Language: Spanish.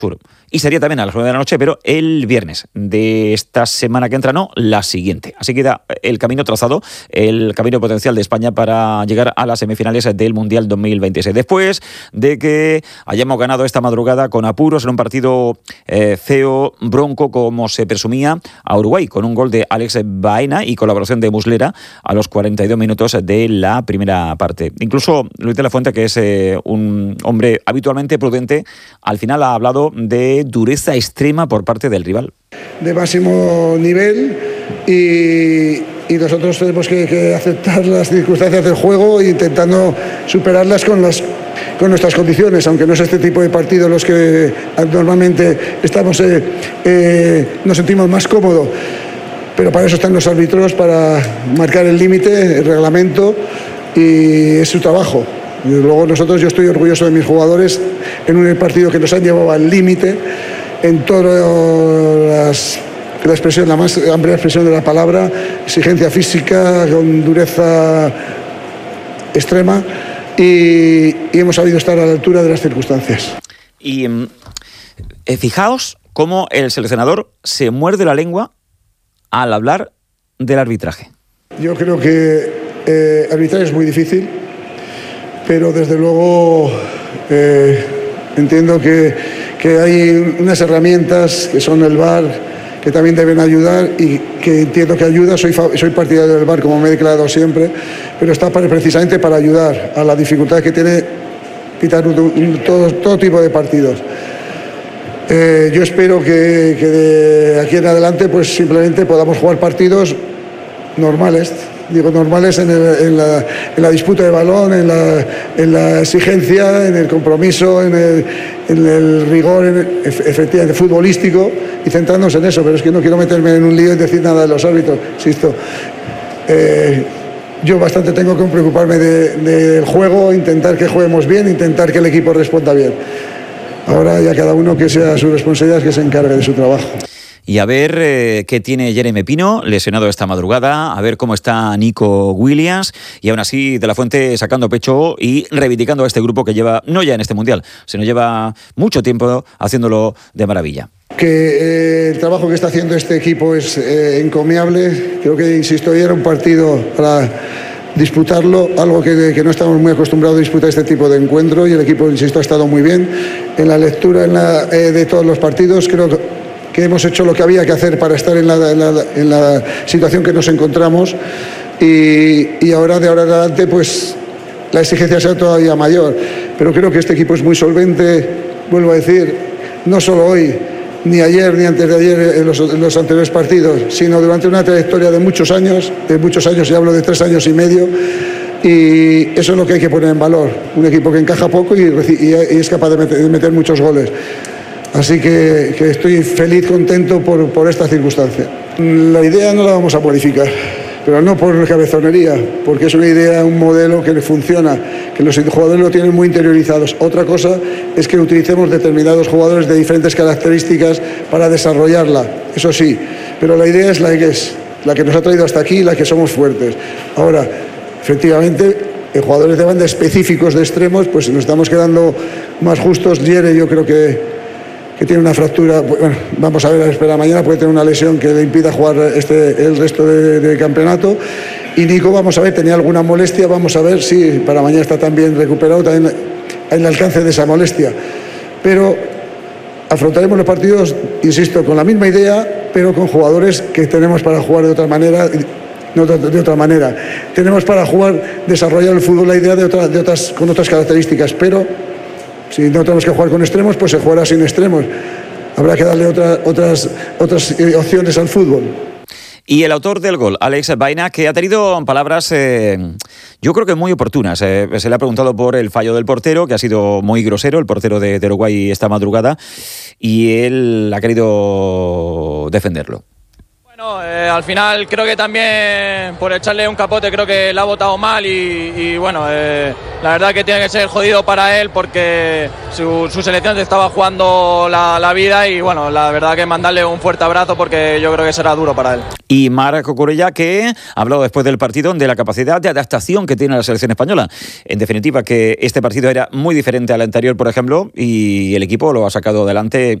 Sur. Y sería también a las 9 de la noche, pero el viernes de esta semana que entra, no, la siguiente. Así queda el camino trazado, el camino potencial de España para llegar a las semifinales del Mundial 2026. Después de que hayamos ganado esta madrugada con apuros en un partido feo, bronco, como se presumía, a Uruguay, con un gol de Alex Baena y colaboración de Muslera a los 42 minutos de la primera parte. Incluso Luis de la Fuente, que es un hombre habitualmente prudente, al final ha hablado de dureza extrema por parte del rival. De máximo nivel y nosotros tenemos que aceptar las circunstancias del juego e intentando superarlas con nuestras condiciones, aunque no es este tipo de partidos los que normalmente nos sentimos más cómodos. Pero para eso están los árbitros, para marcar el límite, el reglamento, y es su trabajo. Y luego yo estoy orgulloso de mis jugadores en un partido que nos han llevado al límite en todas la expresión, la más amplia expresión de la palabra, exigencia física con dureza extrema, y hemos sabido estar a la altura de las circunstancias. Y fijaos cómo el seleccionador se muerde la lengua al hablar del arbitraje. Yo creo que arbitrar es muy difícil, pero desde luego entiendo que hay unas herramientas que son el VAR, que también deben ayudar y que entiendo que ayuda. Soy partidario del VAR, como me he declarado siempre, pero está precisamente para ayudar a la dificultad que tiene pitar todo tipo de partidos. Yo espero que de aquí en adelante pues simplemente podamos jugar partidos normales. Digo normales en la disputa de balón, en la exigencia, en el compromiso, en el rigor efectivamente futbolístico, y centrarnos en eso. Pero es que no quiero meterme en un lío y decir nada de los árbitros, insisto. Yo bastante tengo que preocuparme del juego, intentar que juguemos bien, intentar que el equipo responda bien. Ahora ya cada uno que sea su responsabilidad, que se encargue de su trabajo. Y a ver qué tiene Jeremy Pino, lesionado esta madrugada, a ver cómo está Nico Williams, y aún así De la Fuente sacando pecho y reivindicando a este grupo que lleva, no ya en este Mundial, sino lleva mucho tiempo haciéndolo de maravilla. Que el trabajo que está haciendo este equipo es encomiable. Creo que, insisto, hoy era un partido para disputarlo, algo que no estamos muy acostumbrados a disputar este tipo de encuentro, y el equipo, insisto, ha estado muy bien en la lectura de todos los partidos. Creo que hemos hecho lo que había que hacer para estar en la situación que nos encontramos, y ahora de ahora en adelante pues la exigencia será todavía mayor, pero creo que este equipo es muy solvente, vuelvo a decir, no solo hoy, ni ayer, ni antes de ayer en los anteriores partidos, sino durante una trayectoria de muchos años, y hablo de 3 años y medio, y eso es lo que hay que poner en valor, un equipo que encaja poco y es capaz de meter muchos goles. Así que estoy feliz, contento por esta circunstancia. La idea no la vamos a modificar, pero no por cabezonería, porque es una idea, un modelo que le funciona, que los jugadores lo tienen muy interiorizados. Otra cosa es que utilicemos determinados jugadores de diferentes características para desarrollarla, eso sí, pero la idea es la que nos ha traído hasta aquí, la que somos fuertes. Ahora, efectivamente, jugadores de banda específicos de extremos, pues nos estamos quedando más justos. Jere, yo creo que tiene una fractura, bueno, vamos a ver, espera, mañana puede tener una lesión que le impida jugar el resto de campeonato. Y Nico, vamos a ver, tenía alguna molestia, vamos a ver si para mañana está también recuperado, también en el alcance de esa molestia. Pero afrontaremos los partidos, insisto, con la misma idea, pero con jugadores que tenemos para jugar de otra manera. No de otra manera. Tenemos para jugar, desarrollar el fútbol, la idea con otras características, pero si no tenemos que jugar con extremos, pues se jugará sin extremos. Habrá que darle otras opciones al fútbol. Y el autor del gol, Alex Baena, que ha tenido palabras, yo creo que muy oportunas. Se le ha preguntado por el fallo del portero, que ha sido muy grosero, el portero de Uruguay esta madrugada, y él ha querido defenderlo. No, al final creo que también por echarle un capote creo que la ha votado mal y bueno, la verdad que tiene que ser jodido para él porque su selección se estaba jugando la vida y bueno, la verdad que mandarle un fuerte abrazo porque yo creo que será duro para él. Y Marc Cucurella, que ha hablado después del partido de la capacidad de adaptación que tiene la selección española. En definitiva, que este partido era muy diferente al anterior, por ejemplo, y el equipo lo ha sacado adelante